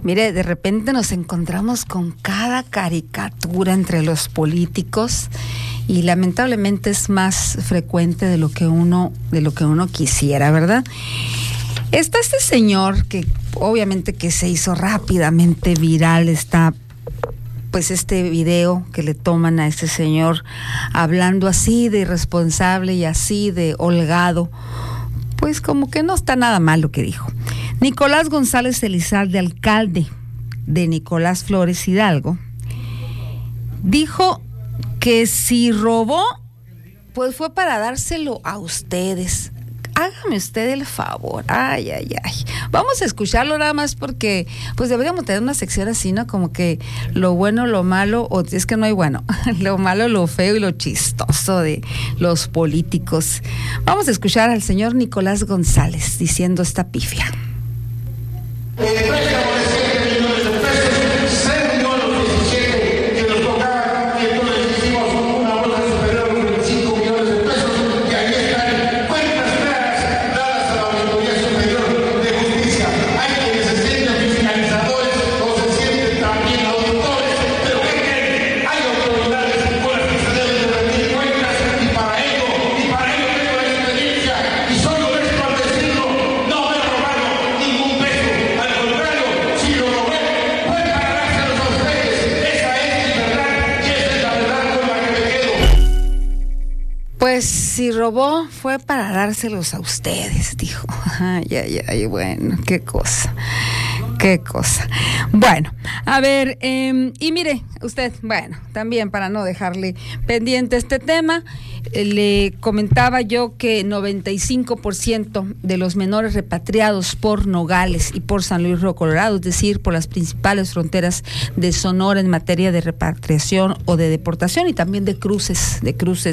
Mire, de repente nos encontramos con cada caricatura entre los políticos y lamentablemente es más frecuente de lo que uno quisiera, ¿verdad? Está este señor que obviamente que se hizo rápidamente viral, está pues este video que le toman a este señor hablando así de irresponsable y así de holgado, pues como que no está nada mal lo que dijo. Nicolás González Elizalde, alcalde de Nicolás Flores Hidalgo, dijo que si robó, pues fue para dárselo a ustedes. Hágame usted el favor. Ay. Vamos a escucharlo nada más porque pues deberíamos tener una sección así, ¿no? Como que lo bueno, lo malo, o es que no hay bueno, lo malo, lo feo y lo chistoso de los políticos. Vamos a escuchar al señor Nicolás González diciendo esta pifia. Pues si robó fue para dárselos a ustedes, dijo. Ay, bueno, qué cosa. Bueno, a ver, y mire usted, bueno, también para no dejarle pendiente este tema, le comentaba yo que 95% de los menores repatriados por Nogales y por San Luis Río Colorado, es decir, por las principales fronteras de Sonora en materia de repatriación o de deportación y también de cruces,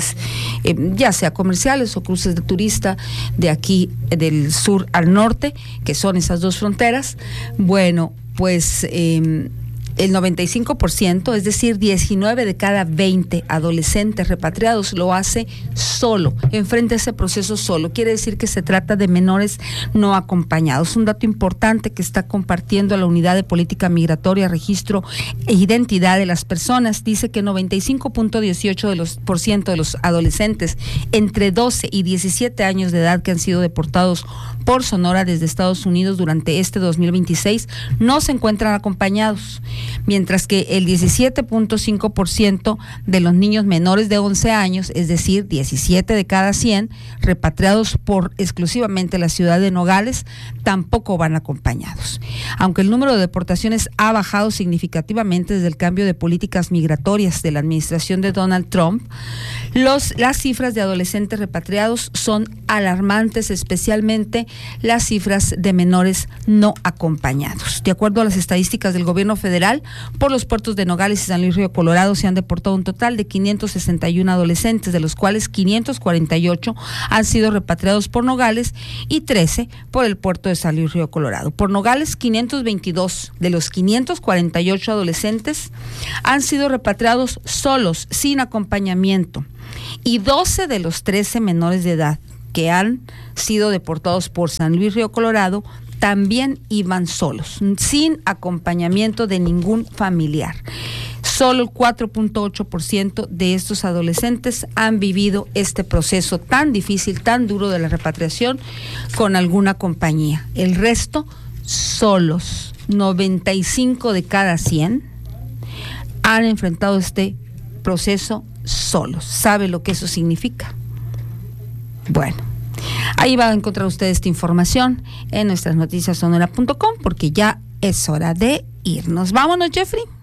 ya sea comerciales o cruces de turista de aquí del sur al norte, que son esas dos fronteras. Bueno, pues el 95%, es decir, 19 de cada 20 adolescentes repatriados lo hace solo, enfrenta ese proceso solo. Quiere decir que se trata de menores no acompañados. Un dato importante que está compartiendo la Unidad de Política Migratoria, Registro e Identidad de las Personas, dice que 95.18% de los adolescentes entre 12 y 17 años de edad que han sido deportados por Sonora desde Estados Unidos durante este 2026 no se encuentran acompañados, mientras que el 17.5% de los niños menores de 11 años, es decir, 17 de cada 100, repatriados por exclusivamente la ciudad de Nogales, tampoco van acompañados. Aunque el número de deportaciones ha bajado significativamente desde el cambio de políticas migratorias de la administración de Donald Trump, las cifras de adolescentes repatriados son alarmantes, especialmente las cifras de menores no acompañados. De acuerdo a las estadísticas del gobierno federal, por los puertos de Nogales y San Luis Río Colorado se han deportado un total de 561 adolescentes, de los cuales 548 han sido repatriados por Nogales y 13 por el puerto de San Luis Río Colorado. Por Nogales, 522 de los 548 adolescentes han sido repatriados solos, sin acompañamiento, y 12 de los 13 menores de edad que han sido deportados por San Luis Río Colorado también iban solos, sin acompañamiento de ningún familiar. Solo el 4.8% de estos adolescentes han vivido este proceso tan difícil, tan duro de la repatriación con alguna compañía. El resto, solos. 95 de cada 100 han enfrentado este proceso solos. ¿Sabe lo que eso significa? Bueno, ahí va a encontrar usted esta información en nuestras noticias sonora.com, porque ya es hora de irnos. Vámonos, Jeffrey.